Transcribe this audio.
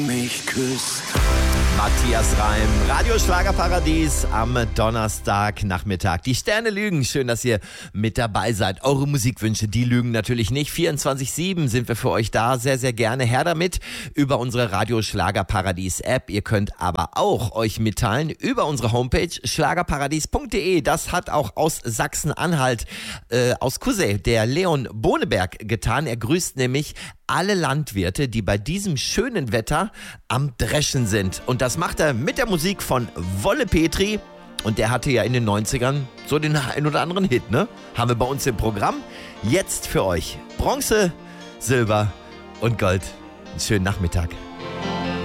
mich küsst. Matthias Reim, Radio Schlagerparadies am Donnerstagnachmittag. Die Sterne lügen, schön, dass ihr mit dabei seid. Eure Musikwünsche, die lügen natürlich nicht. 24/7 sind wir für euch da, sehr, sehr gerne. Her damit über unsere Radio Schlagerparadies App. Ihr könnt aber auch euch mitteilen über unsere Homepage schlagerparadies.de. Das hat auch aus Sachsen-Anhalt, aus Coussay, der Leon Boneberg getan. Er grüßt nämlich alle Landwirte, die bei diesem schönen Wetter am Dreschen sind. Und das macht er mit der Musik von Wolle Petri. Und der hatte ja in den 90ern so den ein oder anderen Hit, ne? Haben wir bei uns im Programm. Jetzt für euch Bronze, Silber und Gold. Einen schönen Nachmittag.